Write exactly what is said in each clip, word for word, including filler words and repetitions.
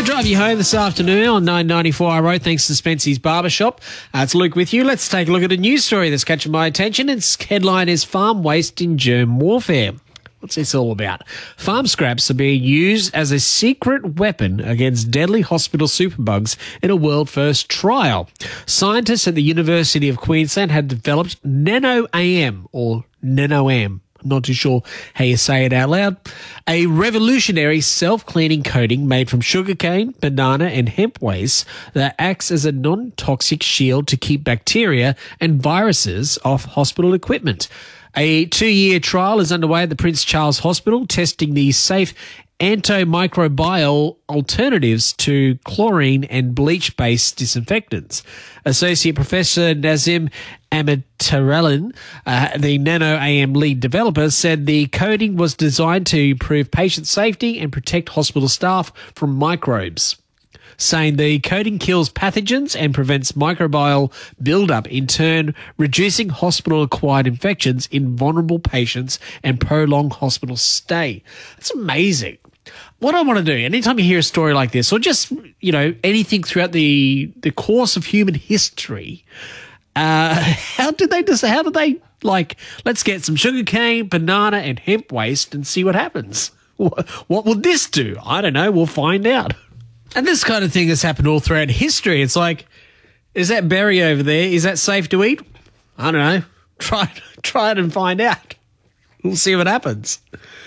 Drive you home this afternoon on nine ninety-four I Road, thanks to Spency's Barbershop. Uh, it's Luke with you. Let's take a look at a news story that's catching my attention. Its headline is Farm Waste in Germ Warfare. What's this all about? Farm scraps are being used as a secret weapon against deadly hospital superbugs in a world-first trial. Scientists at the University of Queensland had developed Nano-A M, or Nano-Am. Not too sure how you say it out loud, a revolutionary self-cleaning coating made from sugarcane, banana and hemp waste that acts as a non-toxic shield to keep bacteria and viruses off hospital equipment. A two-year trial is underway at the Prince Charles Hospital, testing the safe antimicrobial alternatives to chlorine and bleach-based disinfectants. Associate Professor Nazim Amitarelin, uh, the Nano-A M lead developer, said the coating was designed to improve patient safety and protect hospital staff from microbes, saying the coating kills pathogens and prevents microbial buildup, in turn reducing hospital-acquired infections in vulnerable patients and prolonged hospital stay. That's amazing. What I want to do, anytime you hear a story like this, or just, you know, anything throughout the, the course of human history, uh, how did they just, how did they, like, let's get some sugarcane, banana, and hemp waste and see what happens? What, what will this do? I don't know. We'll find out. And this kind of thing has happened all throughout history. It's like, is that berry over there, is that safe to eat? I don't know. Try, try it and find out. We'll see what happens.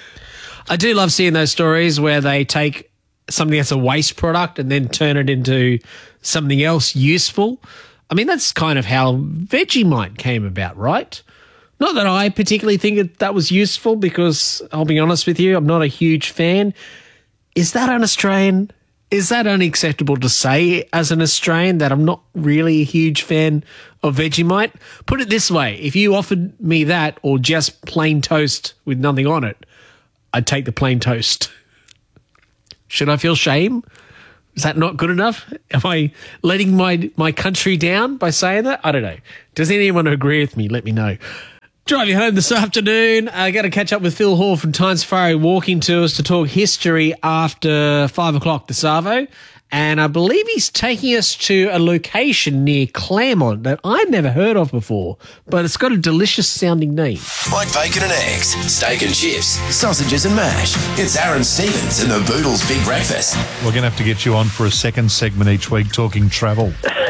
I do love seeing those stories where they take something that's a waste product and then turn it into something else useful. I mean, that's kind of how Vegemite came about, right? Not that I particularly think that, that was useful, because I'll be honest with you, I'm not a huge fan. Is that un-Australian? Is that unacceptable to say as an Australian, that I'm not really a huge fan of Vegemite? Put it this way, if you offered me that or just plain toast with nothing on it, I'd take the plain toast. Should I feel shame? Is that not good enough? Am I letting my, my country down by saying that? I don't know. Does anyone agree with me? Let me know. Drive you home this afternoon. I got to catch up with Phil Hall from Tyne Safari Walking Tours to talk history after five o'clock this arvo. And I believe he's taking us to a location near Claremont that I'd never heard of before, but it's got a delicious sounding name. Like bacon and eggs, steak and chips, sausages and mash. It's Aaron Stevens and the Boodles Big Breakfast. We're going to have to get you on for a second segment each week talking travel.